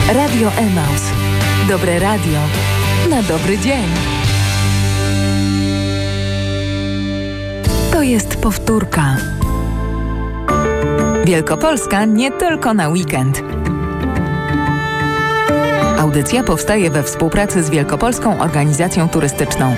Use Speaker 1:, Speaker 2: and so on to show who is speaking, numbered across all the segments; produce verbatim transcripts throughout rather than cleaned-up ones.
Speaker 1: Radio Emaus. Dobre radio na dobry dzień. To jest powtórka. Wielkopolska nie tylko na weekend. Audycja powstaje we współpracy z Wielkopolską Organizacją Turystyczną.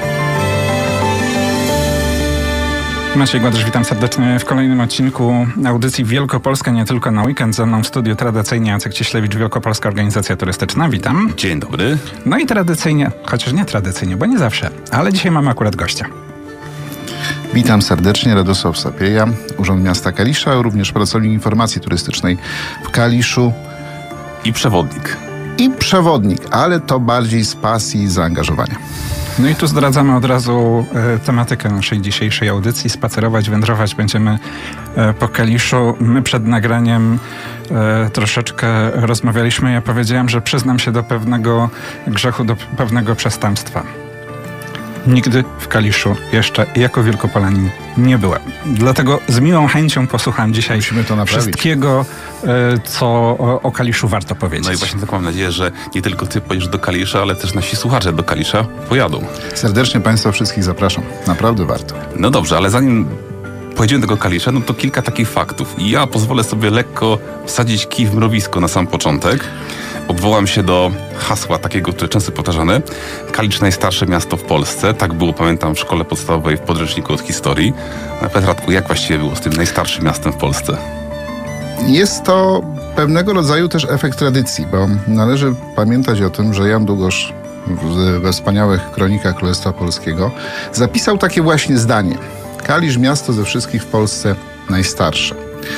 Speaker 2: Maciej Gładys, witam serdecznie w kolejnym odcinku audycji Wielkopolska nie tylko na weekend. Ze mną w studiu tradycyjnie Jacek Cieślewicz, Wielkopolska Organizacja Turystyczna. Witam.
Speaker 3: Dzień dobry.
Speaker 2: No i tradycyjnie, chociaż nie tradycyjnie, bo nie zawsze, ale dzisiaj mamy akurat gościa.
Speaker 4: Witam serdecznie, Radosław Sapieja, Urząd Miasta Kalisza, również pracownik informacji turystycznej w Kaliszu.
Speaker 3: I przewodnik.
Speaker 4: I przewodnik, ale to bardziej z pasji i zaangażowania.
Speaker 2: No i tu zdradzamy od razu e, tematykę naszej dzisiejszej audycji. Spacerować, wędrować będziemy e, po Kaliszu. My przed nagraniem e, troszeczkę rozmawialiśmy. Ja powiedziałem, że przyznam się do pewnego grzechu, do pewnego przestępstwa. Nigdy w Kaliszu jeszcze jako Wielkopolanin nie byłem. Dlatego z miłą chęcią posłucham dzisiaj
Speaker 4: Musimy to naprawić.
Speaker 2: wszystkiego, co o, o Kaliszu warto powiedzieć.
Speaker 3: No i właśnie tak mam nadzieję, że nie tylko ty pojedziesz do Kalisza, ale też nasi słuchacze do Kalisza pojadą.
Speaker 4: Serdecznie Państwa wszystkich zapraszam. Naprawdę warto.
Speaker 3: No dobrze, ale zanim pojedziemy do tego Kalisza, no to kilka takich faktów. I ja pozwolę sobie lekko wsadzić kij w mrowisko na sam początek. Odwołam się do hasła takiego, które często powtarzane. Kalisz najstarsze miasto w Polsce. Tak było, pamiętam, w szkole podstawowej w podręczniku od historii. Petratku, jak właściwie było z tym najstarszym miastem w Polsce?
Speaker 4: Jest to pewnego rodzaju też efekt tradycji, bo należy pamiętać o tym, że Jan Długosz we wspaniałych kronikach Królestwa Polskiego zapisał takie właśnie zdanie. Kalisz, miasto ze wszystkich w Polsce najstarsze.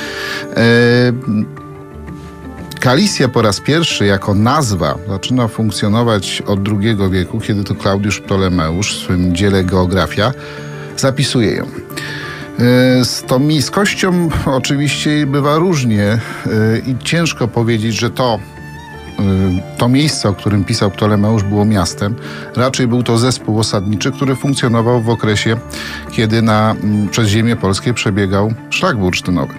Speaker 4: E- Kalisja po raz pierwszy jako nazwa zaczyna funkcjonować od drugiego wieku, kiedy to Klaudiusz Ptolemeusz w swym dziele Geografia zapisuje ją. Z tą miejskością oczywiście bywa różnie i ciężko powiedzieć, że to, to miejsce, o którym pisał Ptolemeusz, było miastem. Raczej był to zespół osadniczy, który funkcjonował w okresie, kiedy na, przez ziemię polskie przebiegał szlak bursztynowy.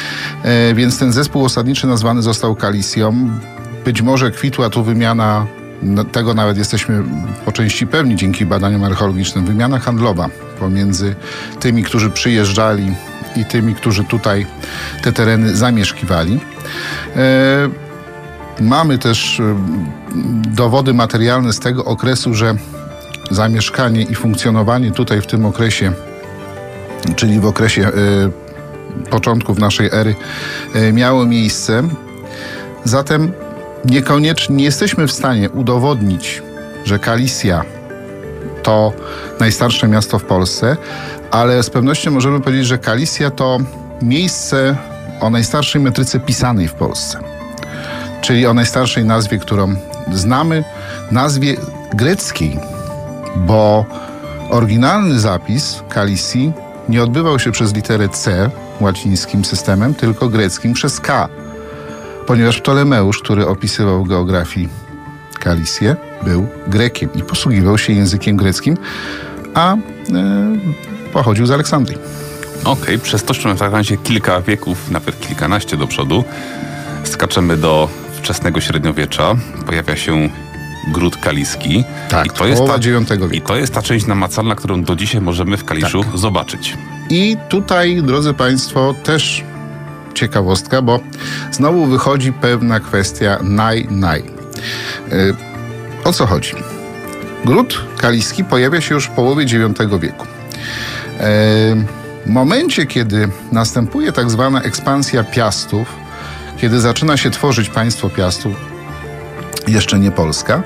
Speaker 4: E, więc ten zespół osadniczy nazwany został Kalisją. Być może kwitła tu wymiana, tego nawet jesteśmy po części pewni dzięki badaniom archeologicznym, wymiana handlowa pomiędzy tymi, którzy przyjeżdżali i tymi, którzy tutaj te tereny zamieszkiwali. E, mamy też e, dowody materialne z tego okresu, że zamieszkanie i funkcjonowanie tutaj w tym okresie, czyli w okresie e, początków naszej ery miało miejsce. Zatem niekoniecznie nie jesteśmy w stanie udowodnić, że Kalisja to najstarsze miasto w Polsce, ale z pewnością możemy powiedzieć, że Kalisja to miejsce o najstarszej metryce pisanej w Polsce. Czyli o najstarszej nazwie, którą znamy, nazwie greckiej, bo oryginalny zapis Kalisji nie odbywał się przez literę C łacińskim systemem, tylko greckim przez K. Ponieważ Ptolemeusz, który opisywał w geografii Kalisję, był Grekiem i posługiwał się językiem greckim, a e, pochodził z Aleksandrii.
Speaker 3: Okej, okay, przez to, że na razie kilka wieków, nawet kilkanaście do przodu, skaczemy do wczesnego średniowiecza. Pojawia się Gród Kaliski.
Speaker 4: Tak,
Speaker 3: I to jest ta,
Speaker 4: dziewiątego wieku.
Speaker 3: I to jest ta część namacalna, którą do dzisiaj możemy w Kaliszu tak. zobaczyć.
Speaker 4: I tutaj, drodzy Państwo, też ciekawostka, bo znowu wychodzi pewna kwestia naj-naj. Yy, o co chodzi? Gród Kaliski pojawia się już w połowie dziewiątego wieku. Yy, w momencie, kiedy następuje tak zwana ekspansja Piastów, kiedy zaczyna się tworzyć państwo Piastów, jeszcze nie Polska,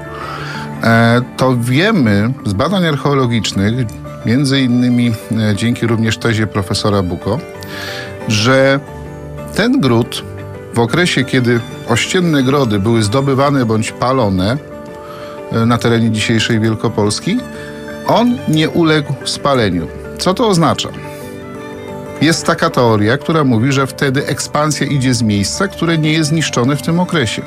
Speaker 4: to wiemy z badań archeologicznych, między innymi dzięki również tezie profesora Buko, że ten gród w okresie, kiedy ościenne grody były zdobywane bądź palone na terenie dzisiejszej Wielkopolski, on nie uległ spaleniu. Co to oznacza? Jest taka teoria, która mówi, że wtedy ekspansja idzie z miejsca, które nie jest zniszczone w tym okresie.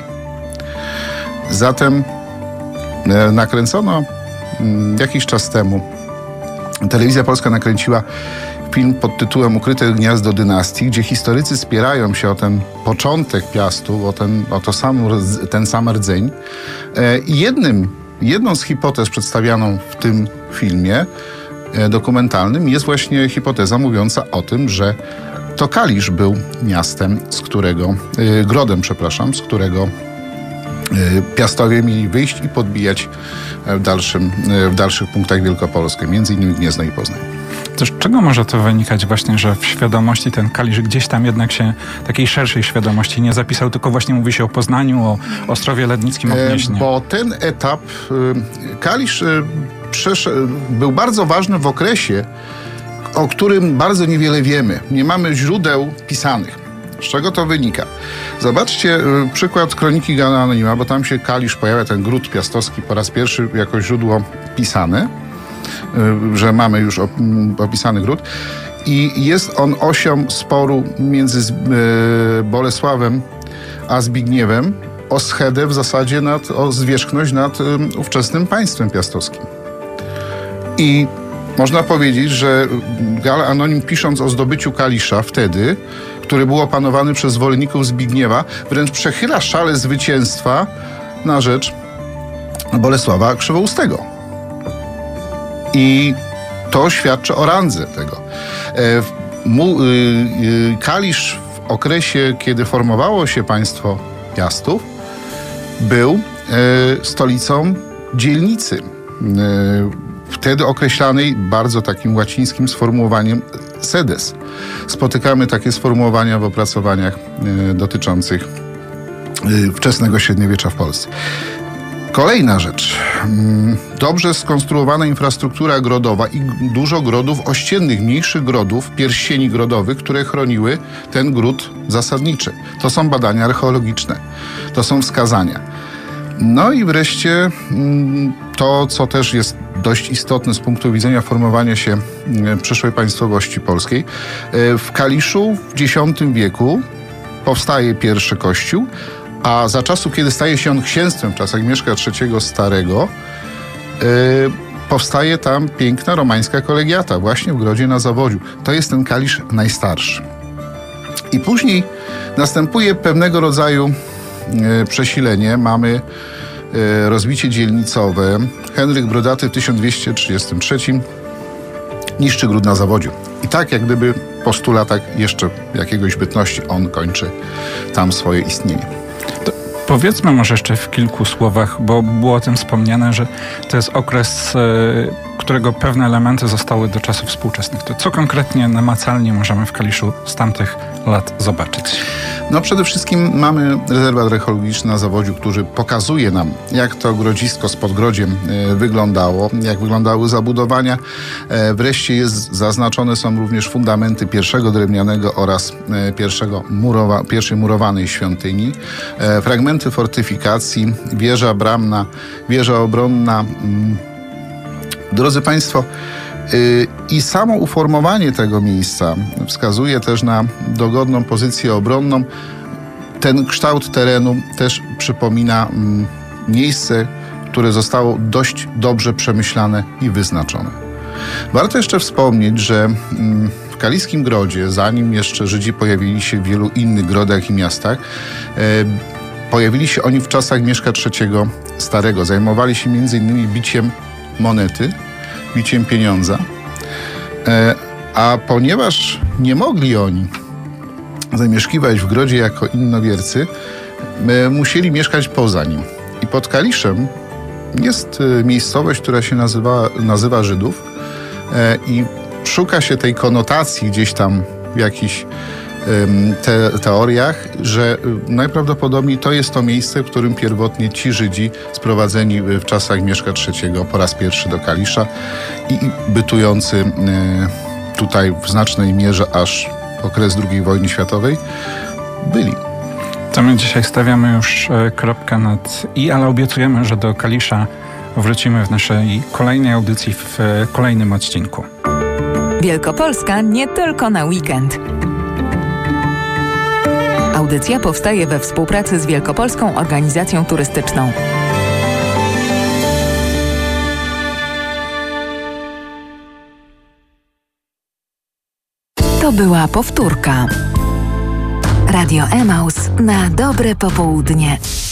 Speaker 4: Zatem e, nakręcono m, jakiś czas temu, Telewizja Polska nakręciła film pod tytułem Ukryte gniazdo dynastii, gdzie historycy spierają się o ten początek Piastów, o ten, o to sam, ten sam rdzeń. I jednym, jedną z hipotez przedstawianą w tym filmie dokumentalnym jest właśnie hipoteza mówiąca o tym, że to Kalisz był miastem, z którego, grodem, przepraszam, z którego Piastowie mieli wyjść i podbijać w, dalszym, w dalszych punktach Wielkopolskę, między innymi Gniezno i Poznań.
Speaker 2: To z czego może to wynikać właśnie, że w świadomości ten Kalisz gdzieś tam jednak się takiej szerszej świadomości nie zapisał, tylko właśnie mówi się o Poznaniu, o Ostrowie Lednickim, o Gnieźnie?
Speaker 4: E, bo ten etap, y, Kalisz y, przesz- był bardzo ważny w okresie, o którym bardzo niewiele wiemy. Nie mamy źródeł pisanych. Z czego to wynika? Zobaczcie y, przykład Kroniki Jana Anonima, bo tam się Kalisz pojawia, ten gród piastowski po raz pierwszy jako źródło pisane, y, że mamy już op- opisany gród. I jest on osią sporu między y, Bolesławem a Zbigniewem o schedę w zasadzie, nad, o zwierzchność nad y, ówczesnym państwem piastowskim. I można powiedzieć, że Gal Anonim, pisząc o zdobyciu Kalisza wtedy, który był opanowany przez zwolenników Zbigniewa, wręcz przechyla szale zwycięstwa na rzecz Bolesława Krzywoustego. I to świadczy o randze tego. E, mu, y, y, Kalisz w okresie, kiedy formowało się państwo Piastów, był e, stolicą dzielnicy, e, wtedy określanej bardzo takim łacińskim sformułowaniem sedes. Spotykamy takie sformułowania w opracowaniach y, dotyczących y, wczesnego średniowiecza w Polsce. Kolejna rzecz. Y, dobrze skonstruowana infrastruktura grodowa i dużo grodów ościennych, mniejszych grodów, pierścieni grodowych, które chroniły ten gród zasadniczy. To są badania archeologiczne. To są wskazania. No i wreszcie to, co też jest dość istotne z punktu widzenia formowania się przyszłej państwowości polskiej. W Kaliszu w dziesiątym wieku powstaje pierwszy kościół, a za czasu, kiedy staje się on księstwem, w czasach Mieszka trzeciego Starego, powstaje tam piękna romańska kolegiata właśnie w Grodzie na Zawodziu. To jest ten Kalisz najstarszy. I później następuje pewnego rodzaju przesilenie. Mamy rozbicie dzielnicowe. Henryk Brodaty w tysiąc dwieście trzydziestym trzecim niszczy Gród na Zawodziu. I tak jak gdyby po stu latach jeszcze jakiegoś bytności on kończy tam swoje istnienie.
Speaker 2: To powiedzmy może jeszcze w kilku słowach, bo było o tym wspomniane, że to jest okres, którego pewne elementy zostały do czasów współczesnych. To co konkretnie namacalnie możemy w Kaliszu z tamtych lat zobaczyć?
Speaker 4: No przede wszystkim mamy rezerwat archeologiczny na Zawodziu, który pokazuje nam, jak to grodzisko z Podgrodziem wyglądało, jak wyglądały zabudowania. Wreszcie jest, zaznaczone są również fundamenty pierwszego drewnianego oraz pierwszego murowa, pierwszej murowanej świątyni. Fragmenty fortyfikacji, wieża bramna, wieża obronna. Drodzy Państwo, i samo uformowanie tego miejsca wskazuje też na dogodną pozycję obronną. Ten kształt terenu też przypomina miejsce, które zostało dość dobrze przemyślane i wyznaczone. Warto jeszcze wspomnieć, że w Kaliskim Grodzie, zanim jeszcze Żydzi pojawili się w wielu innych grodach i miastach, pojawili się oni w czasach Mieszka trzeciego Starego. Zajmowali się między innymi biciem monety, biciem pieniądza, a ponieważ nie mogli oni zamieszkiwać w grodzie jako innowiercy, musieli mieszkać poza nim. I pod Kaliszem jest miejscowość, która się nazywa, nazywa Żydów i szuka się tej konotacji gdzieś tam w jakichś te, teoriach, że najprawdopodobniej to jest to miejsce, w którym pierwotnie ci Żydzi sprowadzeni w czasach Mieszka trzeciego po raz pierwszy do Kalisza i bytujący tutaj w znacznej mierze aż okres drugiej wojny światowej byli.
Speaker 2: To my dzisiaj stawiamy już kropkę nad i, ale obiecujemy, że do Kalisza wrócimy w naszej kolejnej audycji w kolejnym odcinku.
Speaker 1: Wielkopolska nie tylko na weekend. Audycja powstaje we współpracy z Wielkopolską Organizacją Turystyczną. To była powtórka. Radio Emaus na dobre popołudnie.